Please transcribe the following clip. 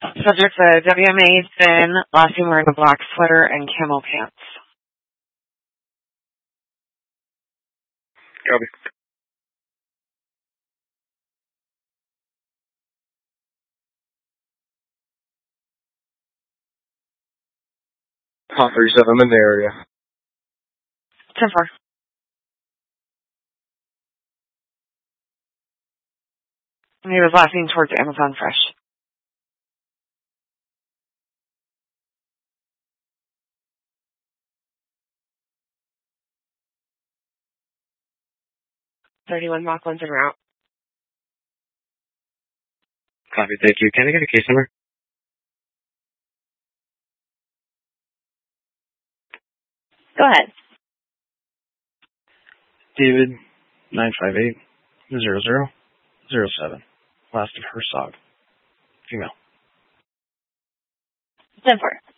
Subject's a WMA thin, last seen wearing a black sweater and camel pants. Copy. Hot 37, I'm in the area. 10-4. He was last seen towards Amazon Fresh. .31 Mach 1's en route. Copy, thank you. Can I get a case number? Go ahead. David, 958-0007. Last of Herzog. Female. 10-4.